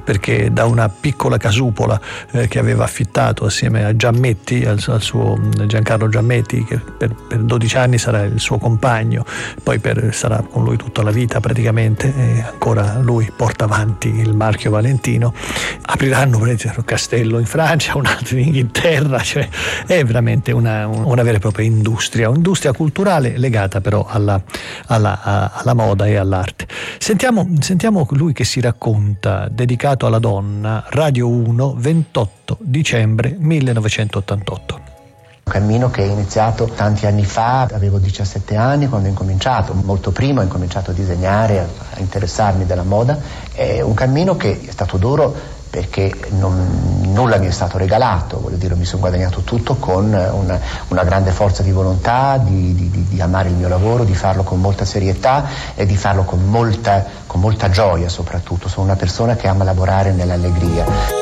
perché da una piccola casupola che aveva affittato assieme a Giammetti, al suo Giancarlo Giammetti, che per 12 anni sarà il suo compagno, poi sarà con lui tutta la vita praticamente, e ancora lui porta avanti il marchio Valentino. Apriranno un castello in Francia, un altro in Inghilterra, cioè è veramente una vera e propria industria culturale legata però alla moda e all'arte. Sentiamo lui che si racconta, dedicato alla donna, Radio 1, 28 dicembre 1988. Un cammino che è iniziato tanti anni fa, avevo 17 anni quando ho incominciato, molto prima ho incominciato a disegnare, a interessarmi della moda. È un cammino che è stato duro perché nulla mi è stato regalato, voglio dire, mi sono guadagnato tutto con una grande forza di volontà, di amare il mio lavoro, di farlo con molta serietà e di farlo con molta gioia soprattutto. Sono una persona che ama lavorare nell'allegria.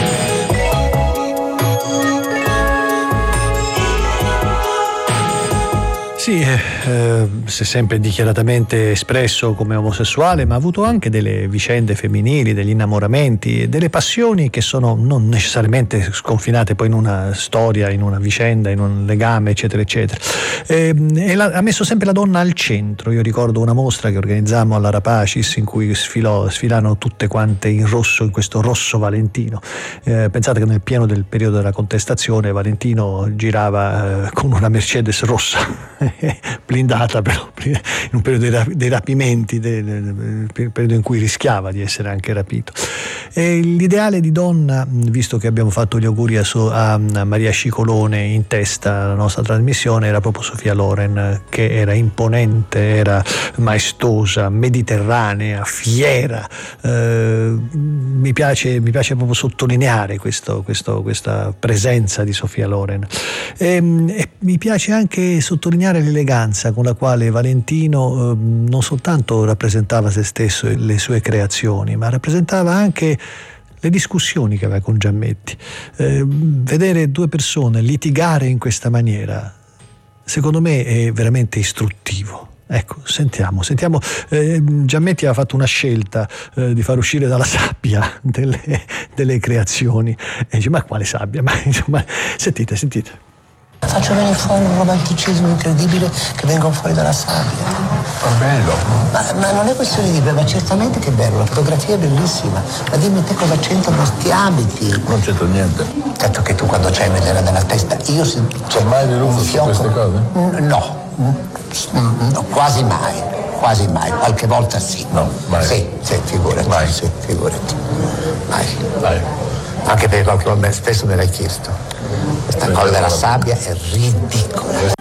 Sì, si è sempre dichiaratamente espresso come omosessuale, ma ha avuto anche delle vicende femminili, degli innamoramenti, delle passioni che sono non necessariamente sconfinate poi in una storia, in una vicenda, in un legame, eccetera, eccetera. Ha messo sempre la donna al centro. Io ricordo una mostra che organizzammo alla Rapacis in cui sfilarono tutte quante in rosso, in questo rosso Valentino. Pensate che nel pieno del periodo della contestazione Valentino girava con una Mercedes rossa blindata, però in un periodo dei rapimenti, periodo in cui rischiava di essere anche rapito. E l'ideale di donna, visto che abbiamo fatto gli auguri a Maria Scicolone in testa alla nostra trasmissione, era proprio Sofia Loren, che era imponente, era maestosa, mediterranea, fiera. Mi piace proprio sottolineare questa presenza di Sofia Loren. E mi piace anche sottolineare l'eleganza con la quale Valentino non soltanto rappresentava se stesso e le sue creazioni, ma rappresentava anche le discussioni che aveva con Giammetti. Vedere due persone litigare in questa maniera, secondo me, è veramente istruttivo. Ecco, sentiamo. Giammetti aveva fatto una scelta di far uscire dalla sabbia delle creazioni. E dice: ma quale sabbia? Ma insomma, sentite. Faccio venire fuori un romanticismo incredibile che vengono fuori dalla sabbia. È bello. Ma non è questione di bello, ma certamente che è bello, la fotografia è bellissima. Ma dimmi te cosa c'entrano sti abiti? Non c'entra niente. Certo che tu quando c'hai un'idea nella testa, io se c'è mai venuto su queste cose? No, quasi mai. Qualche volta sì. No, mai. Sì, figurati. Mai. Sì, figurati. Mai. Anche perché qualche volta spesso me l'hai chiesto. Questa cosa della sabbia è ridicola.